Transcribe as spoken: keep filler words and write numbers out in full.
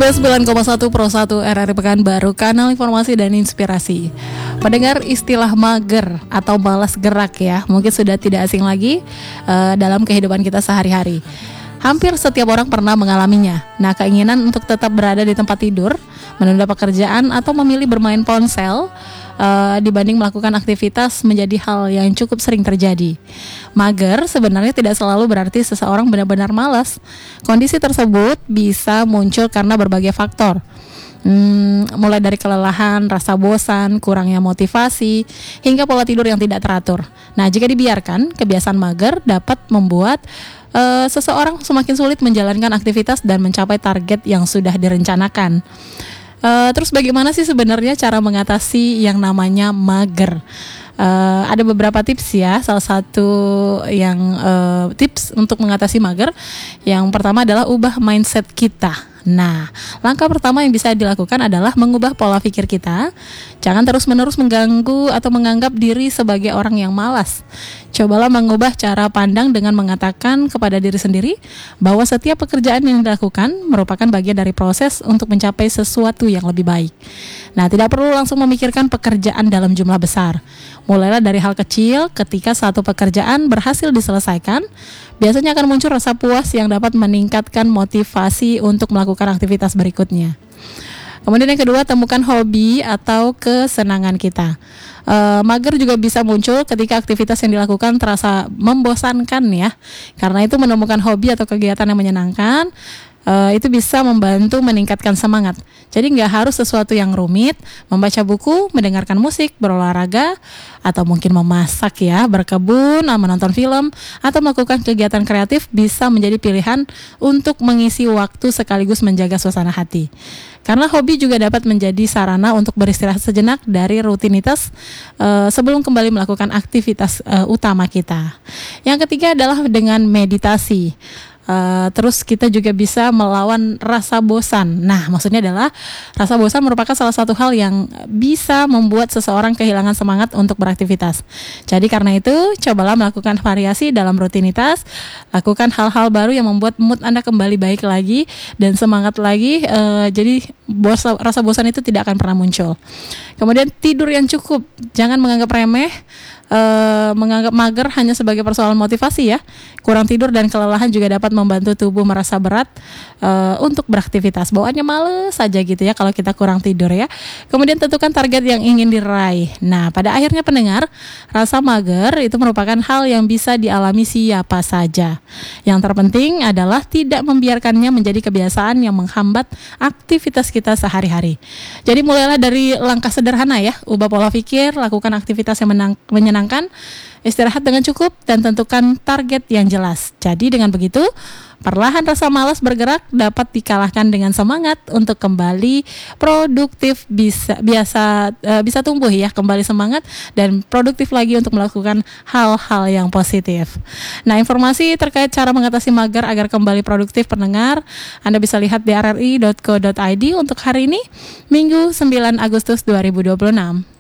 sembilan puluh sembilan koma satu Pro satu R R I Pekanbaru, kanal informasi dan inspirasi. Mendengar istilah mager atau malas gerak ya, mungkin sudah tidak asing lagi uh, dalam kehidupan kita sehari-hari. Hampir setiap orang pernah mengalaminya. Nah, keinginan untuk tetap berada di tempat tidur, menunda pekerjaan atau memilih bermain ponsel uh, dibanding melakukan aktivitas menjadi hal yang cukup sering terjadi. Mager sebenarnya tidak selalu berarti seseorang benar-benar malas. Kondisi tersebut bisa muncul karena berbagai faktor. Hmm, mulai dari kelelahan, rasa bosan, kurangnya motivasi, hingga pola tidur yang tidak teratur. Nah, jika dibiarkan, kebiasaan mager dapat membuat uh, seseorang semakin sulit menjalankan aktivitas dan mencapai target yang sudah direncanakan. Uh, terus bagaimana sih sebenarnya cara mengatasi yang namanya mager? Uh, ada beberapa tips ya. Salah satu yang uh, tips untuk mengatasi mager, yang pertama adalah ubah mindset kita. Nah, langkah pertama yang bisa dilakukan adalah mengubah pola pikir kita. Jangan terus-menerus mengganggu atau menganggap diri sebagai orang yang malas. Cobalah mengubah cara pandang dengan mengatakan kepada diri sendiri bahwa setiap pekerjaan yang dilakukan merupakan bagian dari proses untuk mencapai sesuatu yang lebih baik. Nah, tidak perlu langsung memikirkan pekerjaan dalam jumlah besar. Mulailah dari hal kecil. Ketika satu pekerjaan berhasil diselesaikan, biasanya akan muncul rasa puas yang dapat meningkatkan motivasi untuk melakukan aktivitas berikutnya. Kemudian yang kedua, temukan hobi atau kesenangan kita. E, mager juga bisa muncul ketika aktivitas yang dilakukan terasa membosankan ya. Karena itu menemukan hobi atau kegiatan yang menyenangkan, Uh, itu bisa membantu meningkatkan semangat. Jadi nggak harus sesuatu yang rumit. Membaca buku, mendengarkan musik, berolahraga, atau mungkin memasak ya, berkebun, menonton film, atau melakukan kegiatan kreatif bisa menjadi pilihan untuk mengisi waktu sekaligus menjaga suasana hati. Karena hobi juga dapat menjadi sarana untuk beristirahat sejenak dari rutinitas uh, sebelum kembali melakukan aktivitas uh, utama kita. Yang ketiga adalah dengan meditasi. Uh, terus kita juga bisa melawan rasa bosan. Nah, maksudnya adalah rasa bosan merupakan salah satu hal yang bisa membuat seseorang kehilangan semangat untuk beraktivitas. Jadi karena itu, cobalah melakukan variasi dalam rutinitas. Lakukan hal-hal baru yang membuat mood Anda kembali baik lagi dan semangat lagi. uh, Jadi bosa, rasa bosan itu tidak akan pernah muncul. Kemudian tidur yang cukup. Jangan menganggap remeh Uh, menganggap mager hanya sebagai persoalan motivasi ya. Kurang tidur dan kelelahan juga dapat membantu tubuh merasa berat uh, untuk beraktivitas. Bawaannya males saja gitu ya kalau kita kurang tidur ya. Kemudian tentukan target yang ingin diraih. Nah, pada akhirnya pendengar, rasa mager itu merupakan hal yang bisa dialami siapa saja. Yang terpenting adalah tidak membiarkannya menjadi kebiasaan yang menghambat aktivitas kita sehari-hari. Jadi mulailah dari langkah sederhana ya. Ubah pola pikir, lakukan aktivitas yang menang, menyenangkan, istirahat dengan cukup, dan tentukan target yang jelas. Jadi dengan begitu, perlahan rasa malas bergerak dapat dikalahkan dengan semangat untuk kembali produktif, bisa biasa uh, bisa tumbuh ya, kembali semangat dan produktif lagi untuk melakukan hal-hal yang positif. Nah, informasi terkait cara mengatasi mager agar kembali produktif pendengar, Anda bisa lihat di r r i dot co dot i d untuk hari ini, Minggu sembilan Agustus dua ribu dua puluh enam.